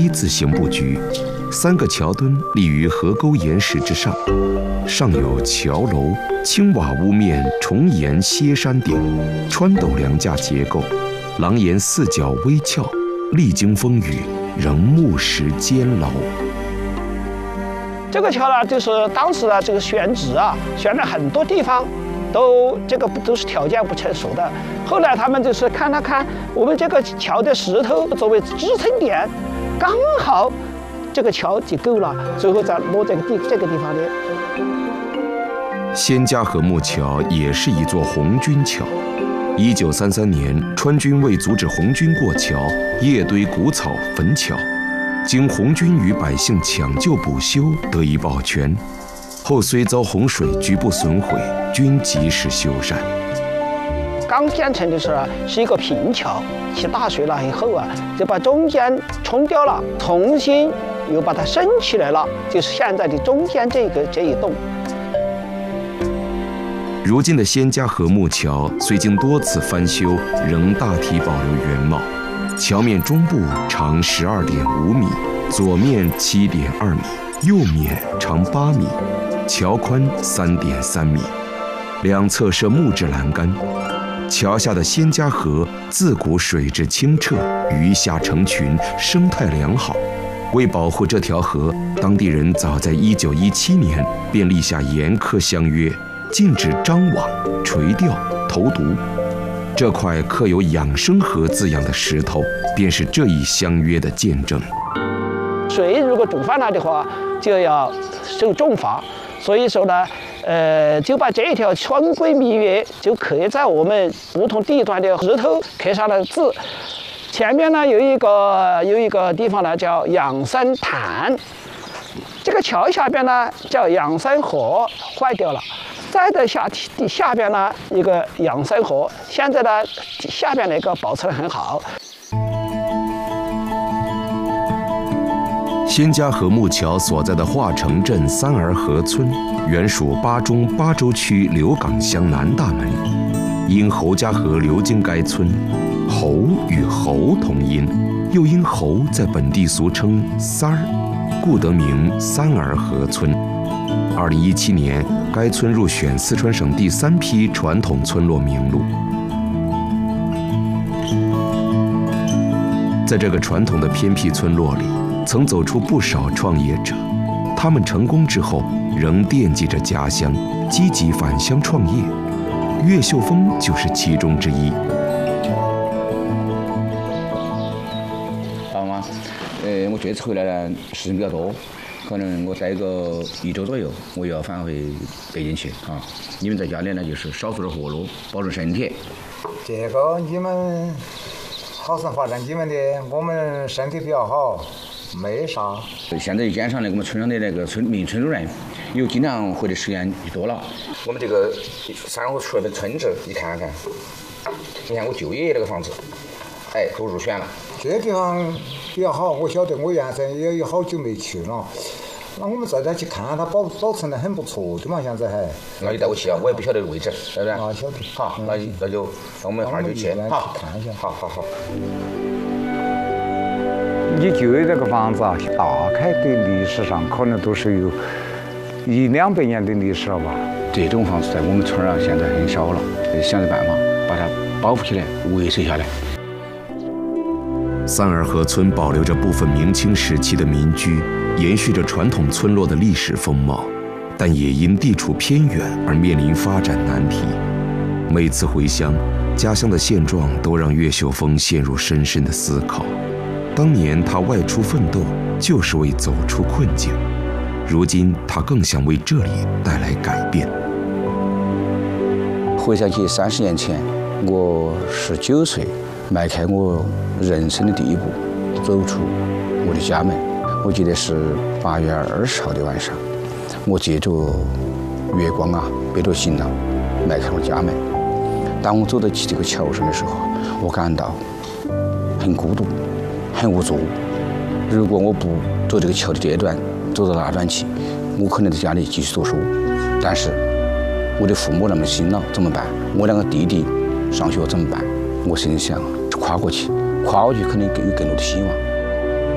，V 字形布局，3个桥墩立于河沟岩石之上，上有桥楼、青瓦屋面重檐歇山顶、穿斗梁架结构，廊檐4角微翘，历经风雨仍木石坚牢。 这个桥呢，就是当时的这个选址啊，选了很多地方，都是条件不成熟的。后来他们就是看了看我们这个桥的石头作为支撑点，刚好这个桥就够了，最后再落这个地方的。 仙家河木桥也是一座红军桥。1933年，川军为阻止红军过桥，夜堆谷草焚桥。经红军与百姓抢救补修，得以保全。后虽遭洪水局部损毁，均及时修缮。 刚建成的时候是一个平桥，起大水了以后啊，就把中间冲掉了，重新又把它升起来了，就是现在的中间这一栋。 如今的仙家河木桥虽经多次翻修，仍大体保留原貌。桥面中部长12.5米，左面7.2米，右面长8米，桥宽3.3米，两侧设木质栏杆。桥下的仙家河自古水质清澈，鱼虾成群，生态良好。为保护这条河，当地人早在1917年便立下严苛相约，禁止张网、垂钓、投毒。这块刻有养生河字样的石头，便是这一相约的见证。 水如果煮泛了的话，就要受重罚。所以说呢，就把这条川规密约就刻在我们不同地段的石头刻上了字。前面呢有一个地方呢叫养生潭，这个桥下边呢叫养生河，坏掉了。再的下边呢一个养生河，现在呢下边那个保持得很好。 仙家河木桥所在的化城镇三儿河村，原属巴中巴州区刘岗乡南大门，因侯家河流经该村，侯与猴同音，又因猴在本地俗称三儿，故得名三儿河村。2017年，该村入选四川省第3批传统村落名录。在这个传统的偏僻村落里，曾走出不少创业者，他们成功之后，仍惦记着家乡，积极返乡创业。岳秀峰就是其中之一。 好吗？我这次回来呢，事情比较多。可能我待个1周左右，我又要返回北京去啊。你们在家里呢，就是少做点活路，保重身体。 这个你们好生发展你们的，我们身体比较好，没啥。 现在又加上我们村上的那个村主任，又经常回的时间多了。我们这个山河出来的村子，你看看，你看我舅爷爷那个房子，都入选了。 这个地方比较好，我晓得我原先也有好久没去了。那我们再去看看，它保存得很不错的嘛，现在还。 那你带我去啊，我也不晓得位置，对不对？ 啊，晓得。 好，那就我们一会儿就去。好， 看一下。 好。 你舅爷那个房子啊，大概的历史上可能都是有100-200年的历史了吧？ 这种房子在我们村上现在很少了，想着办法把它保护起来，维持下来。 三儿河村保留着部分明清时期的民居，延续着传统村落的历史风貌，但也因地处偏远而面临发展难题。每次回乡，家乡的现状都让岳秀峰陷入深深的思考。当年他外出奋斗，就是为走出困境，如今他更想为这里带来改变。 回想起30年前，我19岁，迈开我人生的第一步，走出我的家门。我记得是8月20号的晚上，我借着月光啊，背着行囊，迈开我家门。当我走到这个桥上的时候，我感到很孤独，很无助。如果我不走这个桥的这段，走到那段去，我可能在家里继续读书。但是我的父母那么辛劳，怎么办？我2个弟弟上学怎么办？我心想，跨过去肯定有更多的希望。